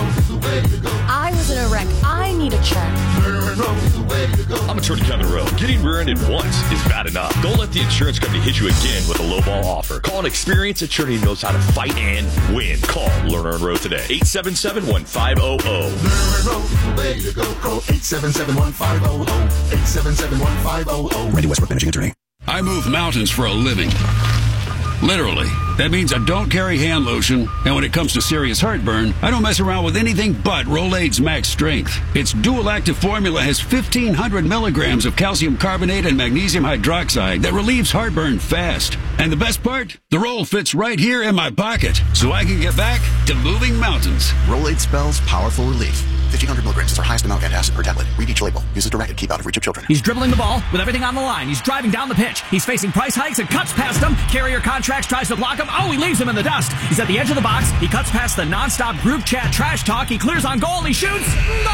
I was in a wreck. I need a check. I'm Attorney Kevin Rowe. Getting rear-ended once is bad enough. Don't let the insurance company hit you again with a lowball offer. Call an experienced attorney who knows how to fight and win. Call Lerner & Rowe today. 877-1500. Lerner & Rowe is the way to go. Call 877-1500. 877-1500. Randy Westbrook, managing attorney. I move mountains for a living. Literally. That means I don't carry hand lotion, and when it comes to serious heartburn, I don't mess around with anything but Rolaids Max Strength. Its dual-active formula has 1,500 milligrams of calcium carbonate and magnesium hydroxide that relieves heartburn fast. And the best part? The roll fits right here in my pocket, so I can get back to moving mountains. Rolaids spells powerful relief. 1,500 milligrams is our highest amount and acid per tablet. Read each label. Use as directed. Keep out of reach of children. He's dribbling the ball with everything on the line. He's driving down the pitch. He's facing price hikes and cuts past them. Carrier Contracts tries to block him. Oh, he leaves him in the dust. He's at the edge of the box. He cuts past the nonstop group chat trash talk. He clears on goal and he shoots.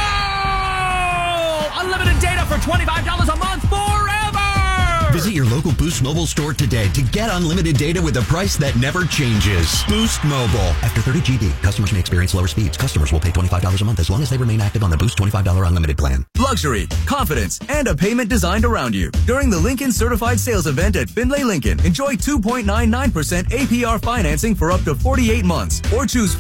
No! Unlimited data for $25 a month forever! Visit your local Boost Mobile store today to get unlimited data with a price that never changes. Boost Mobile. After 30 GB, customers may experience lower speeds. Customers will pay $25 a month as long as they remain active on the Boost $25 unlimited plan. Luxury, confidence, and a payment designed around you. During the Lincoln Certified Sales Event at Findlay Lincoln, enjoy 2.99% APR financing for up to 48 months, or choose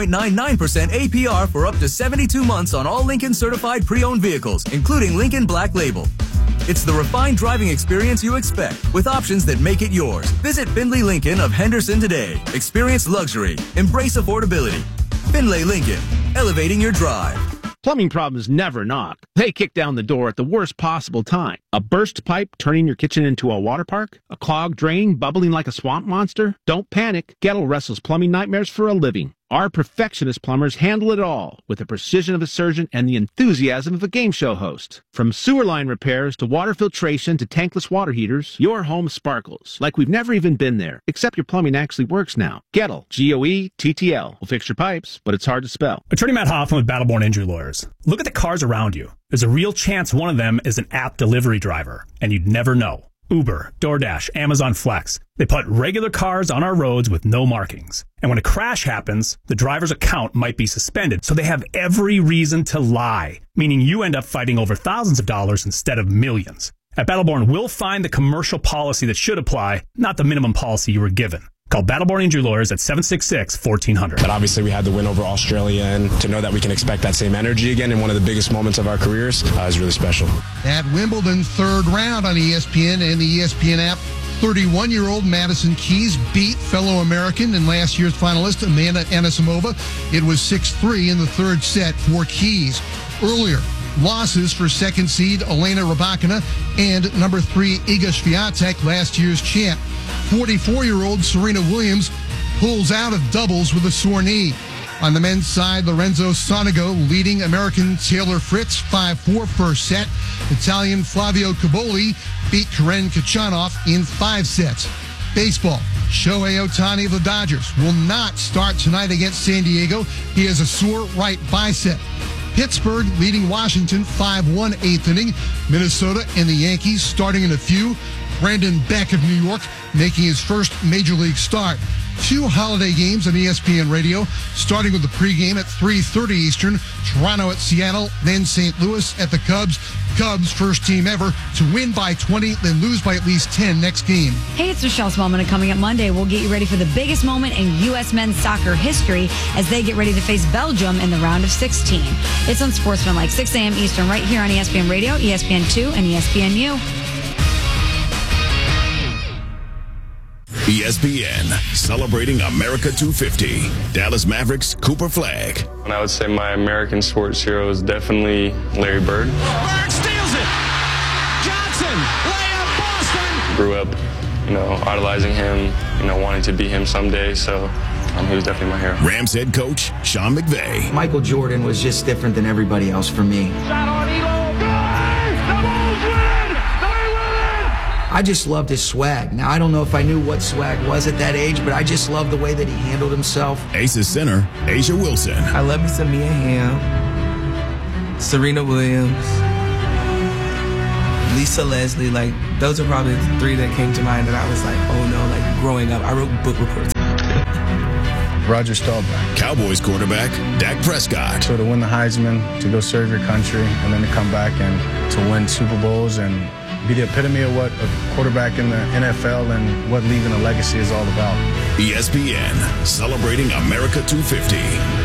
4.99% APR for up to 72 months on all Lincoln Certified pre-owned vehicles, including Lincoln Black Label. It's the refined driving experience you expect, with options that make it yours. Visit Findlay Lincoln of Henderson today. Experience luxury. Embrace affordability. Findlay Lincoln. Elevating your drive. Plumbing problems never knock. They kick down the door at the worst possible time. A burst pipe turning your kitchen into a water park? A clogged drain bubbling like a swamp monster? Don't panic. Gettle wrestles plumbing nightmares for a living. Our perfectionist plumbers handle it all with the precision of a surgeon and the enthusiasm of a game show host. From sewer line repairs to water filtration to tankless water heaters, your home sparkles like we've never even been there, except your plumbing actually works now. Gettle, Goettl, will fix your pipes, but it's hard to spell. Attorney Matt Hoffman with Battleborn Injury Lawyers. Look at the cars around you. There's a real chance one of them is an app delivery driver, and you'd never know. Uber, DoorDash, Amazon Flex. They put regular cars on our roads with no markings. And when a crash happens, the driver's account might be suspended, so they have every reason to lie, meaning you end up fighting over thousands of dollars instead of millions. At Battleborn, we'll find the commercial policy that should apply, not the minimum policy you were given. Call Battleborn Injury Lawyers at 766-1400. But obviously we had the win over Australia, and to know that we can expect that same energy again in one of the biggest moments of our careers is really special. At Wimbledon, third round on ESPN and the ESPN app, 31-year-old Madison Keys beat fellow American and last year's finalist Amanda Anisimova. It was 6-3 in the third set for Keys. Earlier, losses for second seed Elena Rybakina and number 3 Iga Swiatek, last year's champ. 44-year-old Serena Williams pulls out of doubles with a sore knee. On the men's side, Lorenzo Sonego leading American Taylor Fritz 5-4 first set. Italian Flavio Caboli beat Karen Khachanov in 5 sets. Baseball. Shohei Ohtani of the Dodgers will not start tonight against San Diego. He has a sore right bicep. Pittsburgh leading Washington 5-1 eighth inning. Minnesota and the Yankees starting in a few. Brandon Beck of New York making his first Major League start. 2 holiday games on ESPN Radio, starting with the pregame at 3:30 Eastern. Toronto at Seattle, then St. Louis at the Cubs. Cubs, first team ever to win by 20, then lose by at least 10 next game. Hey, it's Michelle Smallman, and coming up Monday, we'll get you ready for the biggest moment in U.S. men's soccer history as they get ready to face Belgium in the round of 16. It's on Sportsmanlike, 6 a.m. Eastern, right here on ESPN Radio, ESPN2, and ESPNU. ESPN, celebrating America 250. Dallas Mavericks, Cooper Flagg. And I would say my American sports hero is definitely Larry Bird. Bird steals it! Johnson, layup, Boston! Grew up, idolizing him, wanting to be him someday, so he was definitely my hero. Rams head coach, Sean McVay. Michael Jordan was just different than everybody else for me. Shot on Elo, good! The Bulls win! They win! I just loved his swag. Now, I don't know if I knew what swag was at that age, but I just loved the way that he handled himself. Aces center, Asia Wilson. I love me some Mia Hamm, Serena Williams, Lisa Leslie. Those are probably the 3 that came to mind that I was like, oh no, growing up. I wrote book reports. Roger Staubach. Cowboys quarterback Dak Prescott. So to win the Heisman, to go serve your country, and then to come back and to win Super Bowls and be the epitome of what a quarterback in the NFL and what leaving a legacy is all about. ESPN, celebrating America 250.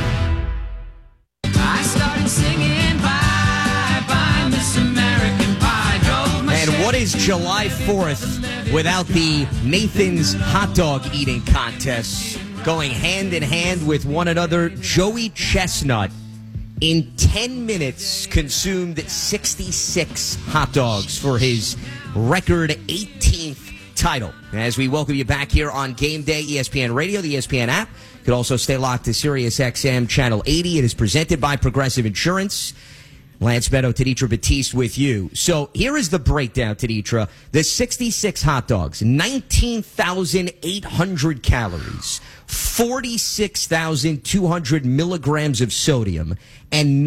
I started singing Bye Bye Miss American Pie. And what is July 4th without the Nathan's hot dog eating contest going hand in hand with one another? Joey Chestnut in 10 minutes consumed 66 hot dogs for his record 18th title. As we welcome you back here on Game Day, ESPN Radio, the ESPN app. You could also stay locked to Sirius XM Channel 80. It is presented by Progressive Insurance. Lance Meadow, Tenitra Batiste with you. So here is the breakdown, Tenitra. The 66 hot dogs, 19,800 calories, 46,200 milligrams of sodium, and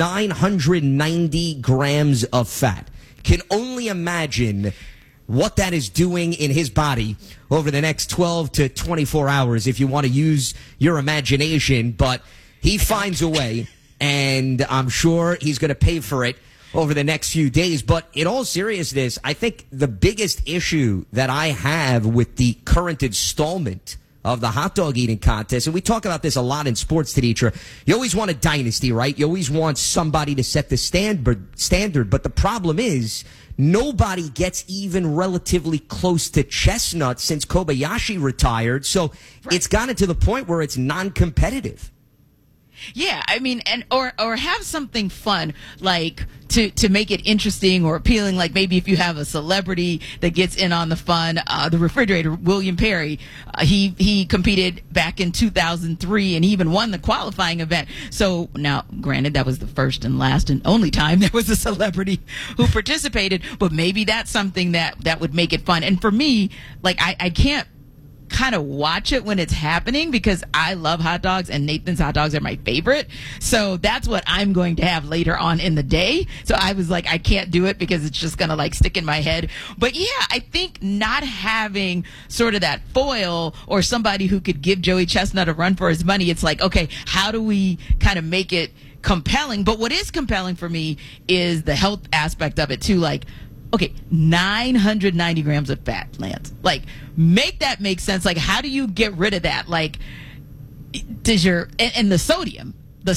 990 grams of fat. Can only imagine what that is doing in his body over the next 12 to 24 hours if you want to use your imagination. But he finds a way, and I'm sure he's going to pay for it over the next few days. But in all seriousness, I think the biggest issue that I have with the current installment of the hot dog eating contest, and we talk about this a lot in sports, Tenitra, you always want a dynasty, right? You always want somebody to set the standard, but the problem is nobody gets even relatively close to Chestnut since Kobayashi retired, so it's gotten to the point where it's non-competitive. Yeah, I mean, and or have something fun, like to make it interesting or appealing, like maybe if you have a celebrity that gets in on the fun. The refrigerator, William Perry, he competed back in 2003 and he even won the qualifying event. So now, granted, that was the first and last and only time there was a celebrity who participated, but maybe that's something that would make it fun. And for me, like I can't kind of watch it when it's happening because I love hot dogs and Nathan's hot dogs are my favorite. So that's what I'm going to have later on in the day. So I was like, I can't do it because it's just going to like stick in my head. But yeah, I think not having sort of that foil or somebody who could give Joey Chestnut a run for his money, it's like, okay, how do we kind of make it compelling? But what is compelling for me is the health aspect of it too. Like, okay, 990 grams of fat, Lance. Like, make that make sense. Like, how do you get rid of that? Like, does and the sodium,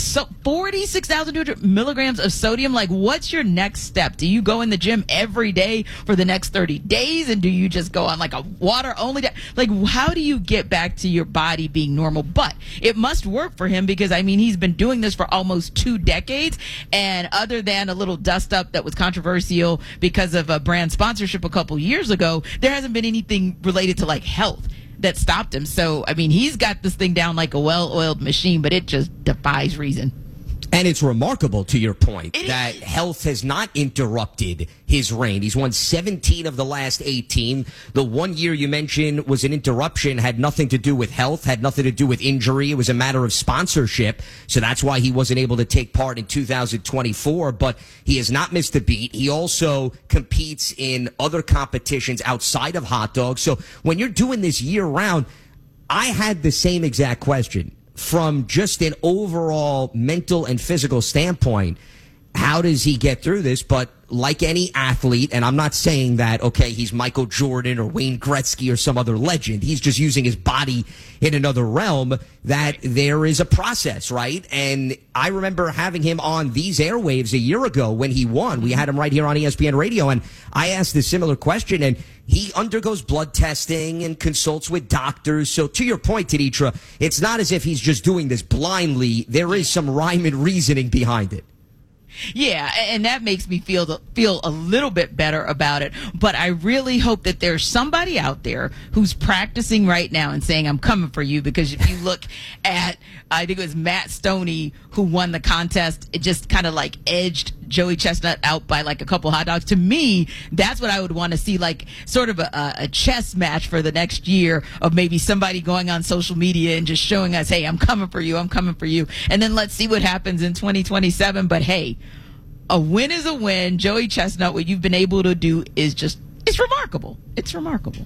46,200 milligrams of sodium, like, what's your next step? Do you go in the gym every day for the next 30 days? And do you just go on, like, a water-only day? Like, how do you get back to your body being normal? But it must work for him because, I mean, he's been doing this for almost 2 decades. And other than a little dust-up that was controversial because of a brand sponsorship a couple years ago, there hasn't been anything related to, like, health that stopped him. So, I mean, he's got this thing down like a well-oiled machine, but it just defies reason. And it's remarkable, to your point, that health has not interrupted his reign. He's won 17 of the last 18. The 1 year you mentioned was an interruption, had nothing to do with health, had nothing to do with injury. It was a matter of sponsorship. So that's why he wasn't able to take part in 2024. But he has not missed a beat. He also competes in other competitions outside of hot dogs. So when you're doing this year round, I had the same exact question. From just an overall mental and physical standpoint, how does he get through this? But like any athlete, and I'm not saying that, okay, he's Michael Jordan or Wayne Gretzky or some other legend. He's just using his body in another realm, that there is a process, right? And I remember having him on these airwaves a year ago when he won. We had him right here on ESPN Radio, and I asked a similar question, and he undergoes blood testing and consults with doctors. So to your point, Tenitra, it's not as if he's just doing this blindly. There is some rhyme and reasoning behind it. Yeah, and that makes me feel a little bit better about it. But I really hope that there's somebody out there who's practicing right now and saying, I'm coming for you. Because if you look at, I think it was Matt Stoney who won the contest, it just kind of like edged Joey Chestnut out by like a couple hot dogs. To me, that's what I would want to see, like sort of a chess match for the next year of maybe somebody going on social media and just showing us, hey, I'm coming for you, I'm coming for you. And then let's see what happens in 2027. But hey, a win is a win. Joey Chestnut, what you've been able to do is just, it's remarkable. It's remarkable.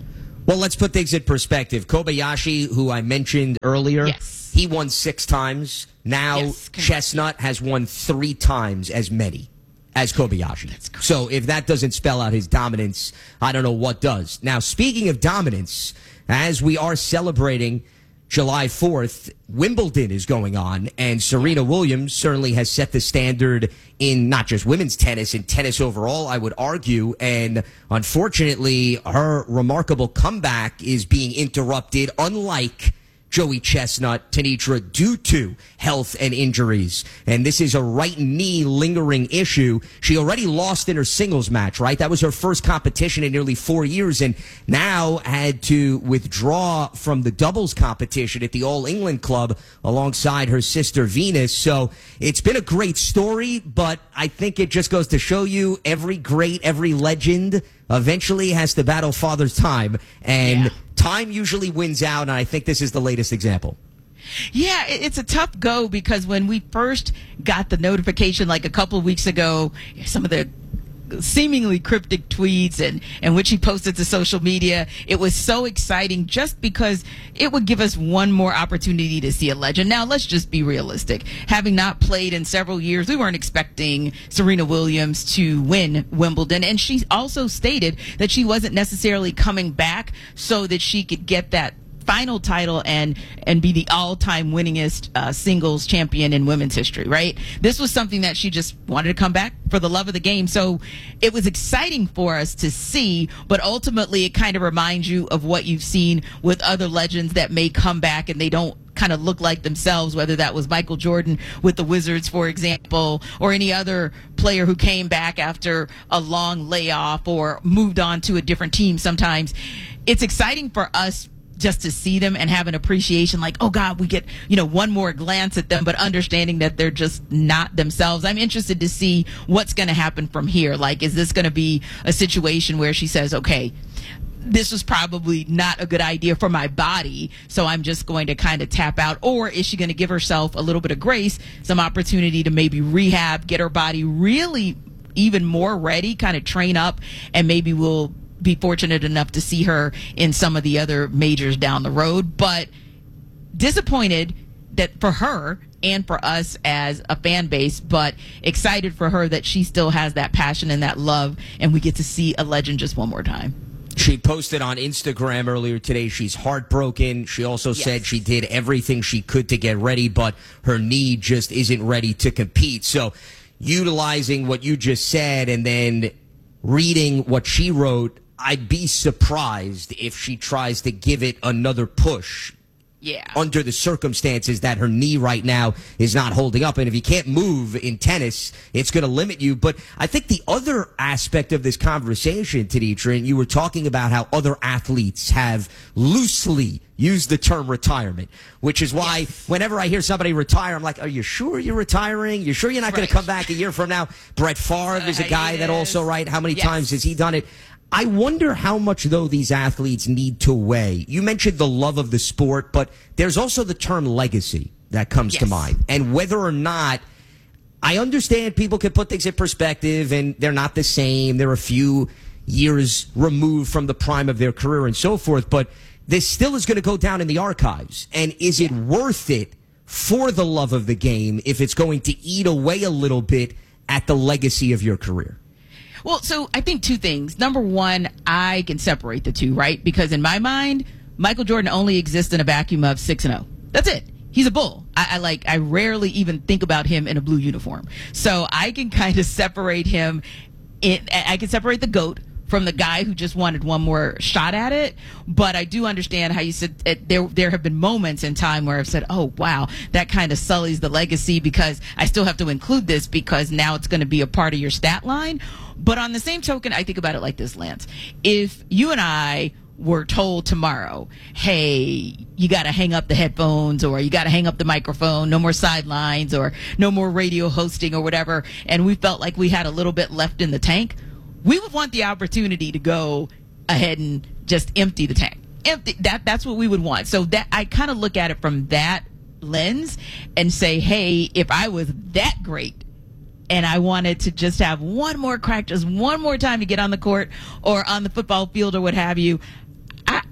Well, let's put things in perspective. Kobayashi, who I mentioned earlier, he won 6 times. Now Chestnut has won 3 times as many as Kobayashi. So if that doesn't spell out his dominance, I don't know what does. Now, speaking of dominance, as we are celebrating July 4th, Wimbledon is going on, and Serena Williams certainly has set the standard in not just women's tennis, in tennis overall, I would argue. And unfortunately, her remarkable comeback is being interrupted, unlike Joey Chestnut, Tenitra, due to health and injuries. And this is a right knee lingering issue. She already lost in her singles match, right? That was her first competition in nearly 4 years, and now had to withdraw from the doubles competition at the All England Club alongside her sister Venus. So it's been a great story, but I think it just goes to show you every great, every legend eventually has to battle Father's Time. And time usually wins out, and I think this is the latest example. Yeah, it's a tough go, because when we first got the notification like a couple of weeks ago, some of the seemingly cryptic tweets and which he posted to social media, it was so exciting just because it would give us one more opportunity to see a legend. Now, let's just be realistic. Having not played in several years, we weren't expecting Serena Williams to win Wimbledon, and she also stated that she wasn't necessarily coming back so that she could get that final title and be the all-time winningest singles champion in women's history, right? This was something that she just wanted to come back for the love of the game. So it was exciting for us to see, but ultimately it kind of reminds you of what you've seen with other legends that may come back and they don't kind of look like themselves, whether that was Michael Jordan with the Wizards, for example, or any other player who came back after a long layoff or moved on to a different team sometimes. It's exciting for us just to see them and have an appreciation like, oh God, we get, one more glance at them, but understanding that they're just not themselves. I'm interested to see what's going to happen from here. Like, is this going to be a situation where she says, okay, this was probably not a good idea for my body, so I'm just going to kind of tap out? Or is she going to give herself a little bit of grace, some opportunity to maybe rehab, get her body really even more ready, kind of train up, and maybe we'll be fortunate enough to see her in some of the other majors down the road. But disappointed that for her and for us as a fan base, but excited for her that she still has that passion and that love, and we get to see a legend just one more time. She posted on Instagram earlier today she's heartbroken. She also said she did everything she could to get ready, but her knee just isn't ready to compete. So utilizing what you just said and then reading what she wrote, I'd be surprised if she tries to give it another push. Yeah. Under the circumstances that her knee right now is not holding up. And if you can't move in tennis, it's going to limit you. But I think the other aspect of this conversation, Tenitra, and you were talking about how other athletes have loosely used the term retirement, which is why whenever I hear somebody retire, I'm like, are you sure you're retiring? You sure you're not going to come back a year from now? Brett Favre is a guy that also, right? How many times has he done it? I wonder how much, though, these athletes need to weigh. You mentioned the love of the sport, but there's also the term legacy that comes to mind. And whether or not, I understand people can put things in perspective and they're not the same. They're a few years removed from the prime of their career and so forth, but this still is going to go down in the archives. And is it worth it for the love of the game if it's going to eat away a little bit at the legacy of your career? Well, so I think two things. Number one, I can separate the two, right? Because in my mind, Michael Jordan only exists in a vacuum of 6-0. That's it. He's a bull. I rarely even think about him in a blue uniform. So I can kind of separate him. I can separate the GOAT from the guy who just wanted one more shot at it. But I do understand how you said there have been moments in time where I've said, oh, wow, that kind of sullies the legacy because I still have to include this because now it's going to be a part of your stat line. But on the same token, I think about it like this, Lance. If you and I were told tomorrow, hey, you got to hang up the headphones or you got to hang up the microphone, no more sidelines or no more radio hosting or whatever, and we felt like we had a little bit left in the tank, we would want the opportunity to go ahead and just empty the tank. That's what we would want. So that I kind of look at it from that lens and say, hey, if I was that great and I wanted to just have one more crack, just one more time to get on the court or on the football field or what have you,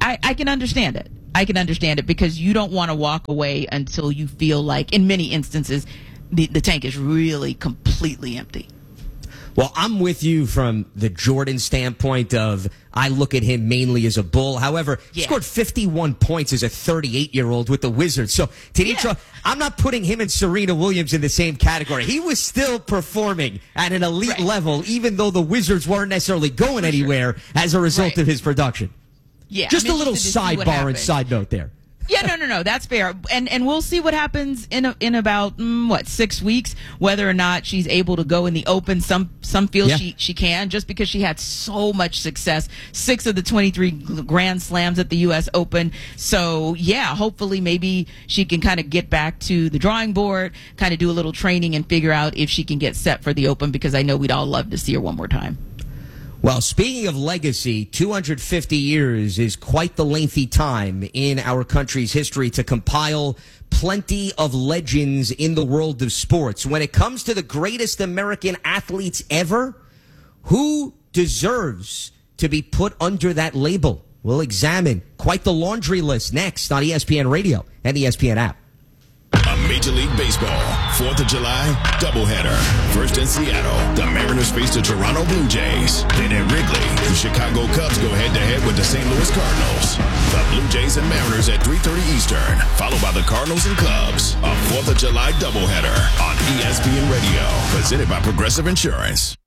I can understand it. I can understand it because you don't want to walk away until you feel like, in many instances, the tank is really completely empty. Well, I'm with you from the Jordan standpoint of I look at him mainly as a bull. However, he scored 51 points as a 38-year-old with the Wizards. So, Tenitra, I'm not putting him and Serena Williams in the same category. He was still performing at an elite level, even though the Wizards weren't necessarily going anywhere as a result of his production. Yeah, Just a little sidebar and side note there. Yeah, no, that's fair. And we'll see what happens in about 6 weeks, whether or not she's able to go in the Open. Some feel she can, just because she had so much success. 6 of the 23 Grand Slams at the U.S. Open. So yeah, hopefully maybe she can kind of get back to the drawing board, kind of do a little training and figure out if she can get set for the Open, because I know we'd all love to see her one more time. Well, speaking of legacy, 250 years is quite the lengthy time in our country's history to compile plenty of legends in the world of sports. When it comes to the greatest American athletes ever, who deserves to be put under that label? We'll examine quite the laundry list next on ESPN Radio and the ESPN app. A Major League Baseball 4th of July doubleheader. First in Seattle, the Mariners face the Toronto Blue Jays. Then at Wrigley, the Chicago Cubs go head-to-head with the St. Louis Cardinals. The Blue Jays and Mariners at 3:30 Eastern, followed by the Cardinals and Cubs. A 4th of July doubleheader on ESPN Radio, presented by Progressive Insurance.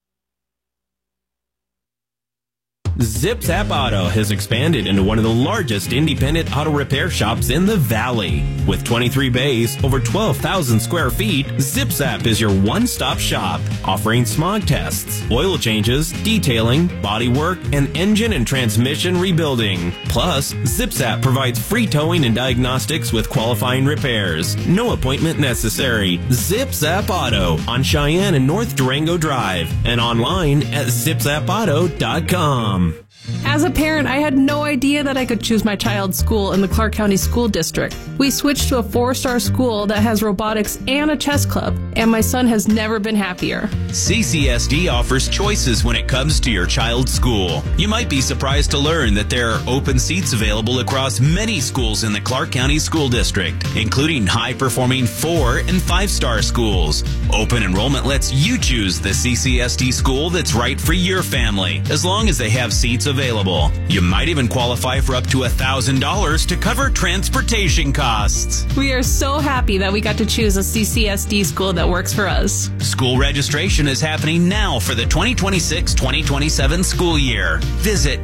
ZipZap Auto has expanded into one of the largest independent auto repair shops in the Valley. With 23 bays, over 12,000 square feet, ZipZap is your one-stop shop, offering smog tests, oil changes, detailing, bodywork, and engine and transmission rebuilding. Plus, ZipZap provides free towing and diagnostics with qualifying repairs. No appointment necessary. ZipZap Auto on Cheyenne and North Durango Drive, and online at zipzapauto.com. As a parent, I had no idea that I could choose my child's school in the Clark County School District. We switched to a 4-star school that has robotics and a chess club, and my son has never been happier. CCSD offers choices when it comes to your child's school. You might be surprised to learn that there are open seats available across many schools in the Clark County School District, including high-performing 4- and 5-star schools. Open enrollment lets you choose the CCSD school that's right for your family, as long as they have seats available. You might even qualify for up to $1,000 to cover transportation costs. We are so happy that we got to choose a CCSD school that works for us. School registration is happening now for the 2026-2027 school year. Visit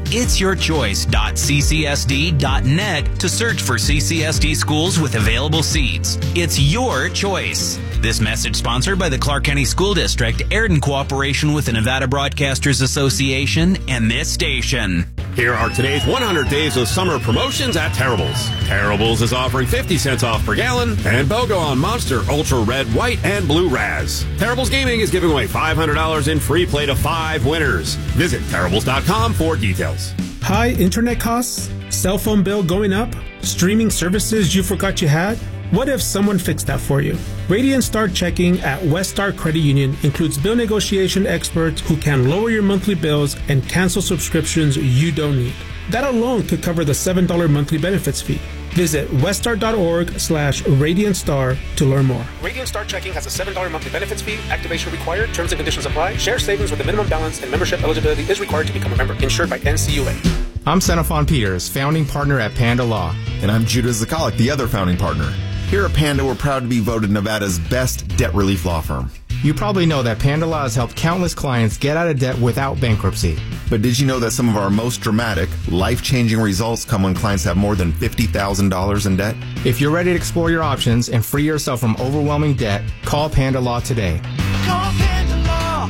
itsyourchoice.ccsd.net to search for CCSD schools with available seats. It's your choice. This message sponsored by the Clark County School District, aired in cooperation with the Nevada Broadcasters Association and this station. Here are today's 100 days of summer promotions at Terrible's. Terrible's is offering 50 cents off per gallon and BOGO on Monster Ultra Red, White, and Blue Raz. Terrible's Gaming is giving away $500 in free play to 5 winners. Visit Terrible's.com for details. High internet costs? Cell phone bill going up? Streaming services you forgot you had? What if someone fixed that for you? Radiant Start Checking at Weststar Credit Union includes bill negotiation experts who can lower your monthly bills and cancel subscriptions you don't need. That alone could cover the $7 monthly benefits fee. Visit weststar.org/RadiantStar to learn more. Radiant Start Checking has a $7 monthly benefits fee. Activation required. Terms and conditions apply. Share savings with a minimum balance and membership eligibility is required to become a member. Insured by NCUA. I'm Xenophon Peters, founding partner at Panda Law. And I'm Judah Zakalik, the other founding partner. Here at Panda, we're proud to be voted Nevada's best debt relief law firm. You probably know that Panda Law has helped countless clients get out of debt without bankruptcy. But did you know that some of our most dramatic, life-changing results come when clients have more than $50,000 in debt? If you're ready to explore your options and free yourself from overwhelming debt, call Panda Law today. Call Panda Law,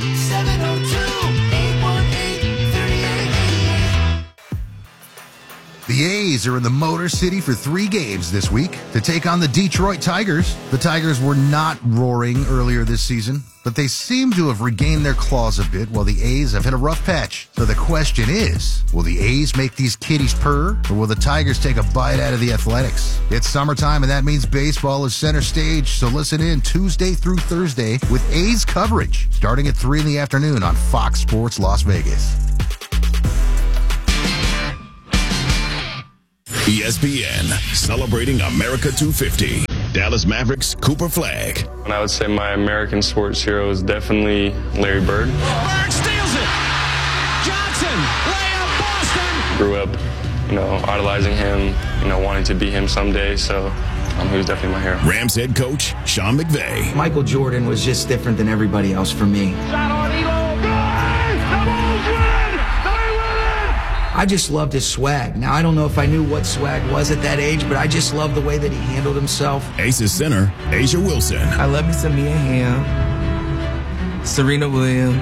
702-818-3888. The A's are in the Motor City for 3 games this week to take on the Detroit Tigers. The Tigers were not roaring earlier this season, but they seem to have regained their claws a bit while the A's have hit a rough patch. So the question is, will the A's make these kitties purr, or will the Tigers take a bite out of the Athletics? It's summertime, and that means baseball is center stage, so listen in Tuesday through Thursday with A's coverage, starting at 3 in the afternoon on Fox Sports Las Vegas. ESPN, celebrating America 250. Dallas Mavericks, Cooper Flag. And I would say my American sports hero is definitely Larry Bird. Bird steals it. Johnson, layup, Boston. Grew up, idolizing him, wanting to be him someday. So he was definitely my hero. Rams head coach, Sean McVay. Michael Jordan was just different than everybody else for me. Shot on Elo. Good. The Bulls win. They win it. I just loved his swag. Now, I don't know if I knew what swag was at that age, but I just loved the way that he handled himself. Aces center, Asia Wilson. I love me some Mia Hamm, Serena Williams,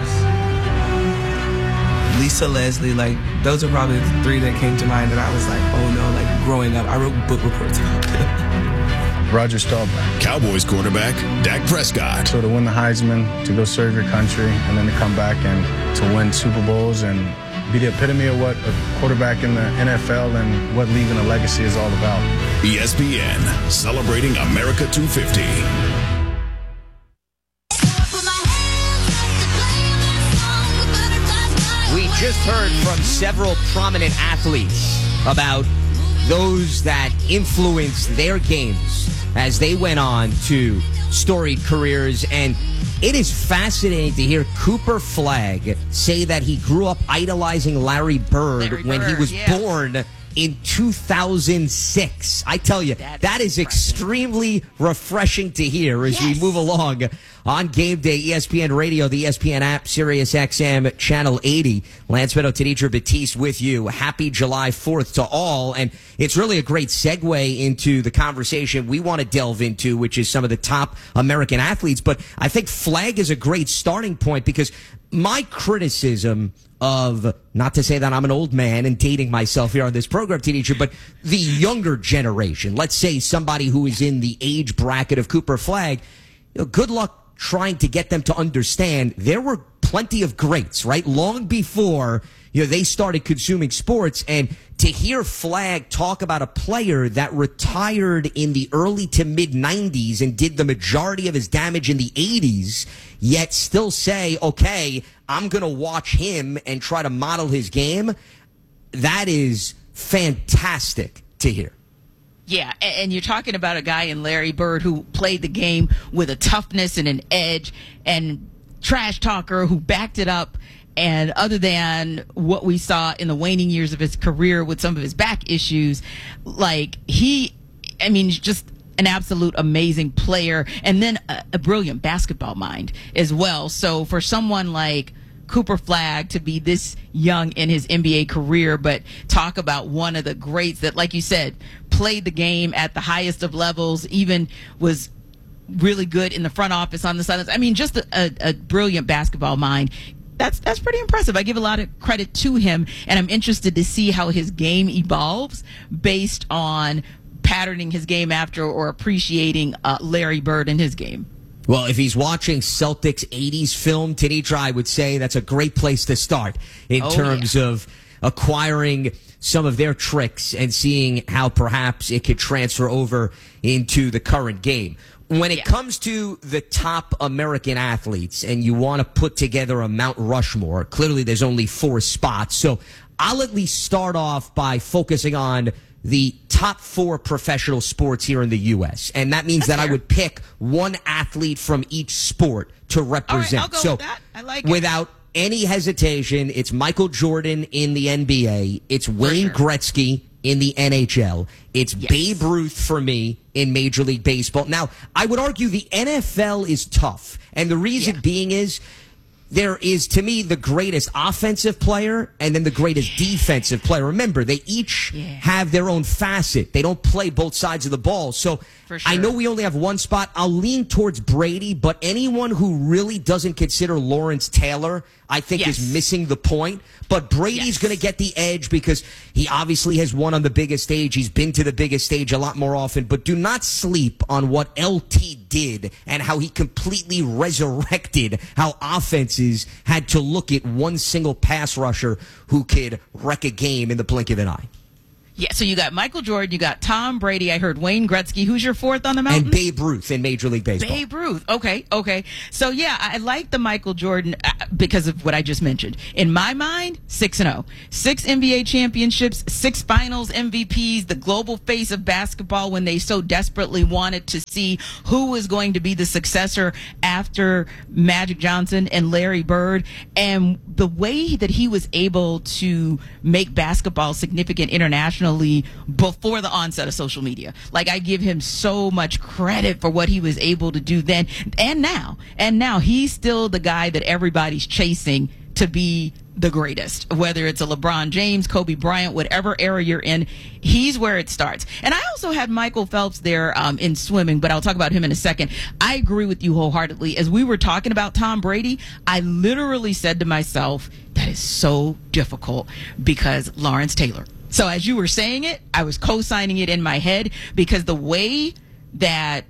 Lisa Leslie. Like, those are probably the three that came to mind that I was like, oh no, like growing up, I wrote book reports about them. Roger Staubach. Cowboys quarterback, Dak Prescott. So to win the Heisman, to go serve your country, and then to come back and to win Super Bowls and be the epitome of what a quarterback in the NFL and what leaving a legacy is all about. ESPN, celebrating America 250. We just heard from several prominent athletes about those that influenced their games as they went on to storied careers. And it is fascinating to hear Cooper Flag say that he grew up idolizing Larry Bird when he was born in 2006. I tell you, that is extremely refreshing to hear as we move along on Game Day, ESPN Radio, the ESPN app, Sirius XM, Channel 80. Lance Meadow, Tenitra Batiste with you. Happy July 4th to all. And it's really a great segue into the conversation we want to delve into, which is some of the top American athletes. But I think Flag is a great starting point because my criticism of, not to say that I'm an old man and dating myself here on this program, teacher, but the younger generation, let's say somebody who is in the age bracket of Cooper Flag, good luck trying to get them to understand there were plenty of greats, right? Long before, they started consuming sports. And to hear Flag talk about a player that retired in the early to mid 90s and did the majority of his damage in the 80s, yet still say, okay, I'm going to watch him and try to model his game, that is fantastic to hear. Yeah, and you're talking about a guy in Larry Bird who played the game with a toughness and an edge, and trash talker who backed it up. And other than what we saw in the waning years of his career with some of his back issues, just an absolute amazing player, and then a brilliant basketball mind as well. So for someone like Cooper Flag to be this young in his NBA career, but talk about one of the greats that, like you said, played the game at the highest of levels, even was really good in the front office on the sidelines. Just a brilliant basketball mind. That's pretty impressive. I give a lot of credit to him, and I'm interested to see how his game evolves based on patterning his game after or appreciating Larry Bird in his game. Well, if he's watching Celtics 80s film, Tenitra, I would say that's a great place to start in terms of acquiring some of their tricks and seeing how perhaps it could transfer over into the current game. When it comes to the top American athletes and you want to put together a Mount Rushmore, clearly there's only 4 spots. So I'll at least start off by focusing on the top 4 professional sports here in the U.S. And that means that I would pick one athlete from each sport to represent. All right, I'll go with that. I like it. Without any hesitation, it's Michael Jordan in the NBA. It's Wayne Gretzky in the NHL. It's Babe Ruth for me in Major League Baseball. Now, I would argue the NFL is tough. And the reason being is there is, to me, the greatest offensive player and then the greatest defensive player. Remember, they each have their own facet. They don't play both sides of the ball. So I know we only have one spot. I'll lean towards Brady, but anyone who really doesn't consider Lawrence Taylor, I think is missing the point. But Brady's going to get the edge because he obviously has won on the biggest stage. He's been to the biggest stage a lot more often. But do not sleep on what LT did and how he completely resurrected how offenses had to look at one single pass rusher who could wreck a game in the blink of an eye. Yeah, so you got Michael Jordan, you got Tom Brady, I heard Wayne Gretzky. Who's your 4th on the mountain? And Babe Ruth in Major League Baseball. Babe Ruth. Okay. So, yeah, I like the Michael Jordan. because of what I just mentioned. In my mind, 6-0. 6 NBA championships, 6 finals MVPs, the global face of basketball when they so desperately wanted to see who was going to be the successor after Magic Johnson and Larry Bird. And the way that he was able to make basketball significant internationally before the onset of social media. Like, I give him so much credit for what he was able to do then and now. And now he's still the guy that everybody's chasing to be the greatest, whether it's a LeBron James, Kobe Bryant, whatever era you're in, he's where it starts. And I also had Michael Phelps there in swimming, but I'll talk about him in a second. I agree with you wholeheartedly. As we were talking about Tom Brady, I literally said to myself, that is so difficult because Lawrence Taylor. So as you were saying it, I was co-signing it in my head because the way that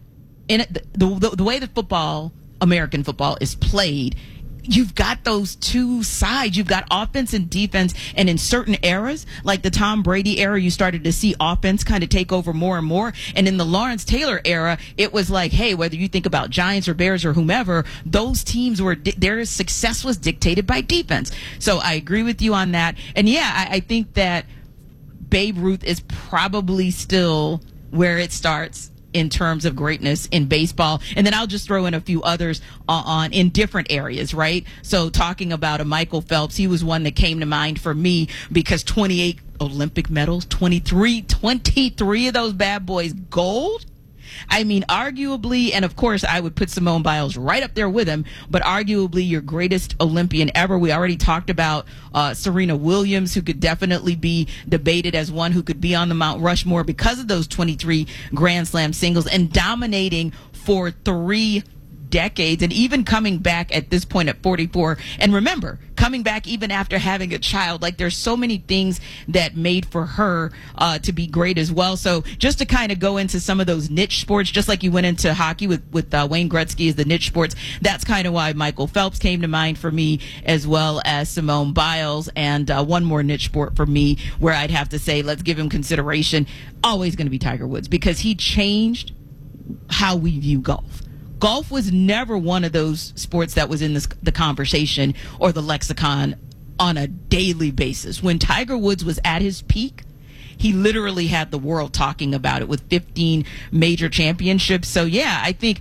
the way that football, American football, is played, you've got those two sides. You've got offense and defense. And in certain eras, like the Tom Brady era, you started to see offense kind of take over more and more. And in the Lawrence Taylor era, it was like, hey, whether you think about Giants or Bears or whomever, those teams were, their success was dictated by defense. So I agree with you on that. And yeah, I think that Babe Ruth is probably still where it starts in terms of greatness in baseball. And then I'll just throw in a few others on in different areas, right? So talking about a Michael Phelps, he was one that came to mind for me because 28 Olympic medals, 23 of those bad boys gold. I mean, arguably, and of course I would put Simone Biles right up there with him, but arguably your greatest Olympian ever. We already talked about Serena Williams, who could definitely be debated as one who could be on the Mount Rushmore because of those 23 Grand Slam singles and dominating for 3 decades and even coming back at this point at 44. And remember, coming back even after having a child. Like, there's so many things that made for her to be great as well. So just to kind of go into some of those niche sports, just like you went into hockey with Wayne Gretzky as the niche sports, that's kind of why Michael Phelps came to mind for me, as well as Simone Biles. And one more niche sport for me where I'd have to say, let's give him consideration, always going to be Tiger Woods, because he changed how we view golf. Golf was never one of those sports that was in the conversation or the lexicon on a daily basis. When Tiger Woods was at his peak, he literally had the world talking about it with 15 major championships. So, yeah, I think,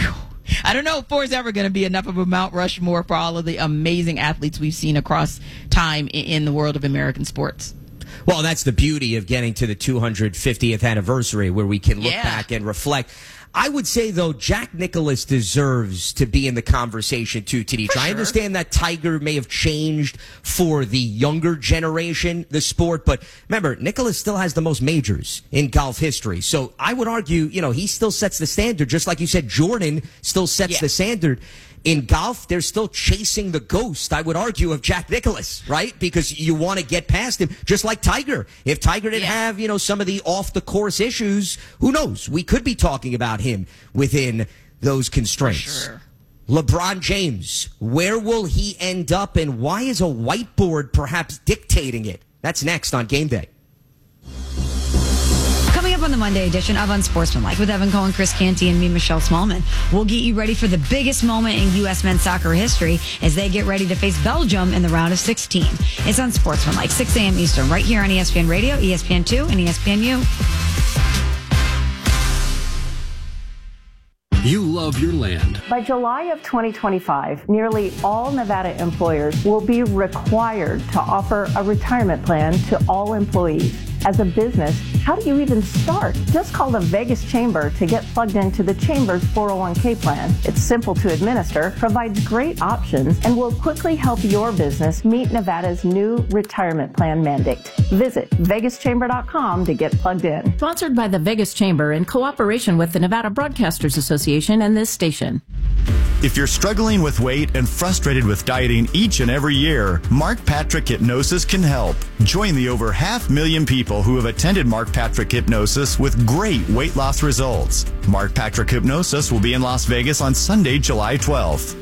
I don't know if 4 is ever going to be enough of a Mount Rushmore for all of the amazing athletes we've seen across time in the world of American sports. Well, that's the beauty of getting to the 250th anniversary, where we can look back and reflect. I would say, though, Jack Nicklaus deserves to be in the conversation, too, Tadich. I understand that Tiger may have changed for the younger generation, the sport, but remember, Nicklaus still has the most majors in golf history. So I would argue, he still sets the standard, just like you said, Jordan still sets the standard. In golf, they're still chasing the ghost, I would argue, of Jack Nicklaus, right? Because you want to get past him, just like Tiger. If Tiger didn't have, some of the off-the-course issues, who knows? We could be talking about him within those constraints. For sure. LeBron James, where will he end up, and why is a whiteboard perhaps dictating it? That's next on Game Day. Coming up on the Monday edition of Unsportsmanlike with Evan Cohen, Chris Canty, and me, Michelle Smallman, we'll get you ready for the biggest moment in U.S. men's soccer history as they get ready to face Belgium in the round of 16. It's Unsportsmanlike, 6 a.m. Eastern, right here on ESPN Radio, ESPN2, and ESPNU. You love your land. By July of 2025, nearly all Nevada employers will be required to offer a retirement plan to all employees. As a business, how do you even start? Just call the Vegas Chamber to get plugged into the Chamber's 401k plan. It's simple to administer, provides great options, and will quickly help your business meet Nevada's new retirement plan mandate. Visit vegaschamber.com to get plugged in. Sponsored by the Vegas Chamber in cooperation with the Nevada Broadcasters Association and this station. If you're struggling with weight and frustrated with dieting each and every year, Mark Patrick Hypnosis can help. Join the over 500,000 people who have attended Mark Patrick Hypnosis with great weight loss results. Mark Patrick Hypnosis will be in Las Vegas on Sunday, July 12th.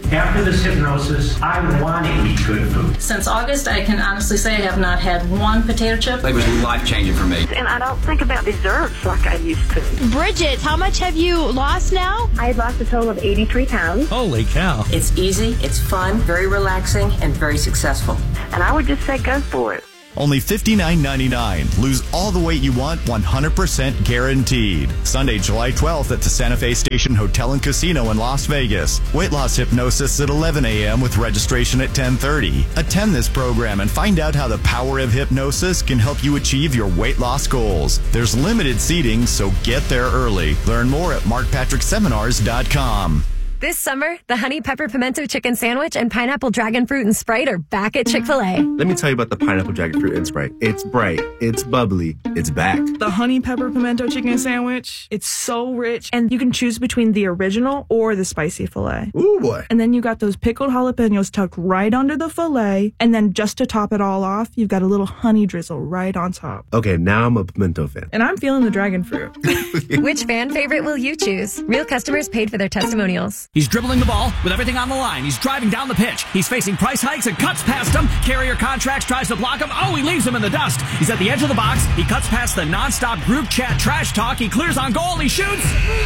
After this hypnosis, I want to eat good food. Since August, I can honestly say I have not had one potato chip. It was life-changing for me. And I don't think about desserts like I used to. Bridget, how much have you lost now? I had lost a total of 83 pounds. Holy cow. It's easy, it's fun, very relaxing, and very successful. And I would just say go for it. Only $59.99. Lose all the weight you want, 100% guaranteed. Sunday, July 12th at the Santa Fe Station Hotel and Casino in Las Vegas. Weight loss hypnosis at 11 a.m. with registration at 10:30. Attend this program and find out how the power of hypnosis can help you achieve your weight loss goals. There's limited seating, so get there early. Learn more at markpatrickseminars.com. This summer, the Honey Pepper Pimento Chicken Sandwich and Pineapple Dragon Fruit and Sprite are back at Chick-fil-A. Let me tell you about the Pineapple Dragon Fruit and Sprite. It's bright, it's bubbly, it's back. The Honey Pepper Pimento Chicken Sandwich, it's so rich, and you can choose between the original or the spicy filet. Ooh, boy. And then you got those pickled jalapenos tucked right under the filet, and then just to top it all off, you've got a little honey drizzle right on top. Okay, now I'm a pimento fan. And I'm feeling the dragon fruit. Which fan favorite will you choose? Real customers paid for their testimonials. He's dribbling the ball with everything on the line. He's driving down the pitch. He's facing price hikes and cuts past him. Carrier Contracts tries to block him. Oh, he leaves him in the dust. He's at the edge of the box. He cuts past the nonstop group chat trash talk. He clears on goal. He shoots.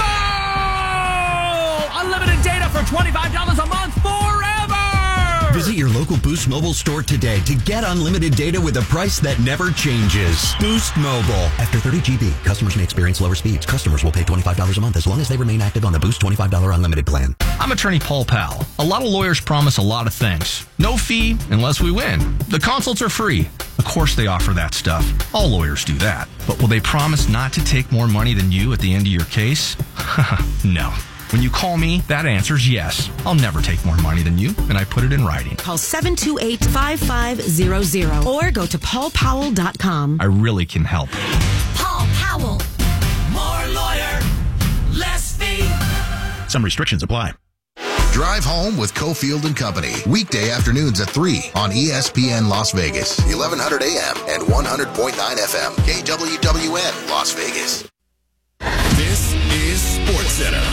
No! Unlimited data for $25 a month forever! Visit your local Boost Mobile store today to get unlimited data with a price that never changes. Boost Mobile. After 30 GB, customers may experience lower speeds. Customers will pay $25 a month as long as they remain active on the Boost $25 unlimited plan. I'm attorney Paul Powell. A lot of lawyers promise a lot of things. No fee unless we win. The consults are free. Of course they offer that stuff. All lawyers do that. But will they promise not to take more money than you at the end of your case? No. When you call me, that answer's yes. I'll never take more money than you, and I put it in writing. Call 728-5500 or go to paulpowell.com. I really can help. Paul Powell. More lawyer, less fee. Some restrictions apply. Drive Home with Cofield and Company. Weekday afternoons at 3 on ESPN Las Vegas. 1100 AM and 100.9 FM. KWWN Las Vegas. This is SportsCenter.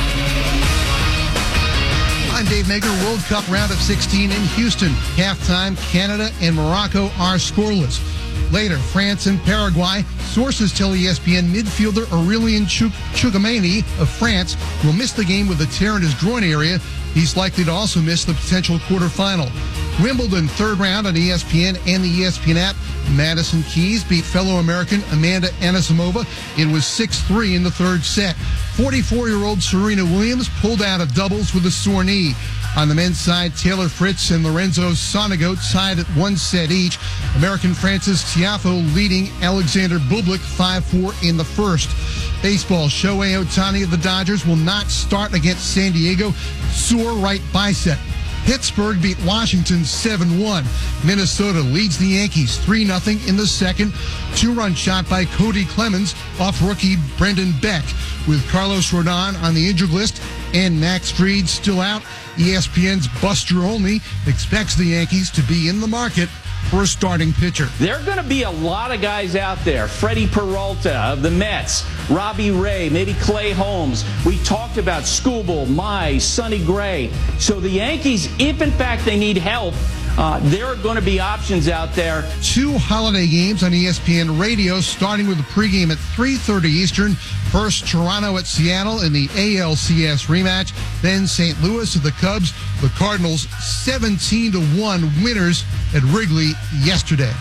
I'm Dave Mager. World Cup round of 16 in Houston. Halftime, Canada and Morocco are scoreless. Later, France and Paraguay. Sources tell ESPN midfielder Aurelien Tchouameni of France will miss the game with a tear in his groin area. He's likely to also miss the potential quarterfinal. Wimbledon third round on ESPN and the ESPN app. Madison Keys beat fellow American Amanda Anisimova. It was 6-3 in the third set. 44-year-old Serena Williams pulled out of doubles with a sore knee. On the men's side, Taylor Fritz and Lorenzo Sonego tied at 1 set each. American Francis Tiafoe leading Alexander Bublik 5-4 in the first. Baseball, Shohei Ohtani of the Dodgers will not start against San Diego. Sore right bicep. Pittsburgh beat Washington 7-1. Minnesota leads the Yankees 3-0 in the second. 2-run shot by Cody Clemens off rookie Brendan Beck. With Carlos Rodon on the injured list and Max Fried still out, ESPN's Buster Olney expects the Yankees to be in the market for a starting pitcher. There are going to be a lot of guys out there. Freddie Peralta of the Mets, Robbie Ray, maybe Clay Holmes. We talked about Skubal, Mize, Sonny Gray. So the Yankees, if in fact they need help, there are going to be options out there. 2 holiday games on ESPN Radio, starting with the pregame at 3:30 Eastern. First, Toronto at Seattle in the ALCS rematch. Then St. Louis at the Cubs. The Cardinals 17-1 winners at Wrigley yesterday.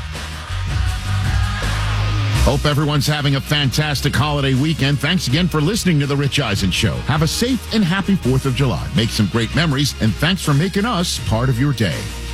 Hope everyone's having a fantastic holiday weekend. Thanks again for listening to The Rich Eisen Show. Have a safe and happy 4th of July. Make some great memories, and thanks for making us part of your day.